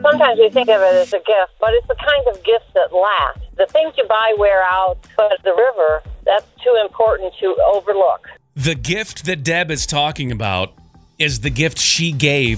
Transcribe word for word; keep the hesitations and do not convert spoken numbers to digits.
sometimes we think of it as a gift, but it's the kind of gifts that last. The things you buy wear out, but the river, that's too important to overlook. The gift that Deb is talking about is the gift she gave